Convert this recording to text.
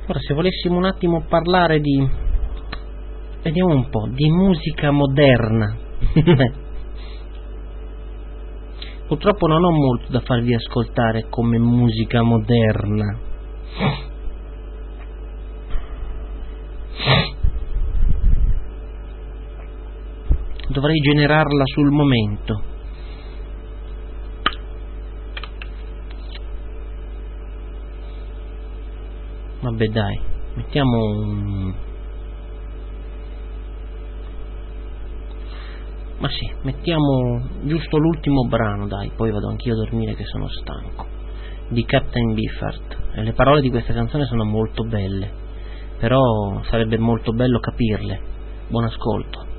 Ora, se volessimo un attimo parlare di, vediamo un po', di musica moderna. Purtroppo non ho molto da farvi ascoltare come musica moderna. Dovrei generarla sul momento. Vabbè, dai, mettiamo giusto l'ultimo brano, dai, poi vado anch'io a dormire che sono stanco, di Captain Beefheart. E le parole di questa canzone sono molto belle, però sarebbe molto bello capirle. Buon ascolto.